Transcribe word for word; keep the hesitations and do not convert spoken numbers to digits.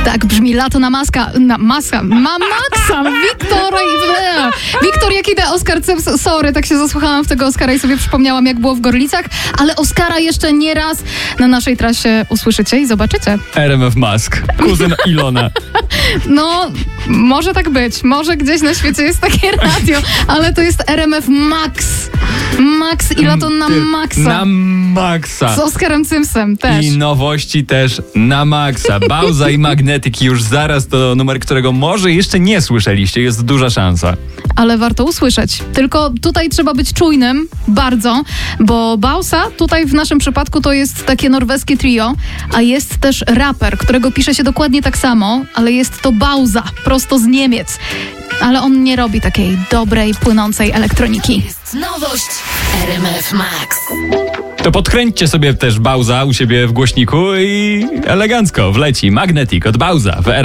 Tak brzmi Lato na maska, na maska, ma maksa, Wiktor, Wiktor Jakida, Oskar Cyps, sorry, tak się zasłuchałam w tego Oskara i sobie przypomniałam, jak było w Gorlicach, ale Oskara jeszcze nie raz na naszej trasie usłyszycie i zobaczycie. R M F Mask, kuzyn Ilona. No, może tak być, może gdzieś na świecie jest takie radio, ale to jest R M F Max, Max i Lato na maksa. Na maksa. Z Oskarem Cypsem też. I nowości też na maksa. Bauza i Magnetic już zaraz to numer, którego może jeszcze nie słyszeliście. Jest duża szansa. Ale warto usłyszeć. Tylko tutaj trzeba być czujnym, bardzo, bo Bauza tutaj w naszym przypadku to jest takie norweskie trio, a jest też raper, którego pisze się dokładnie tak samo, ale jest to Bauza, prosto z Niemiec. Ale on nie robi takiej dobrej, płynącej elektroniki. Nowość R M F Max. To podkręćcie sobie też Bauza u siebie w głośniku i elegancko wleci Magnetic od Bauza w R M F.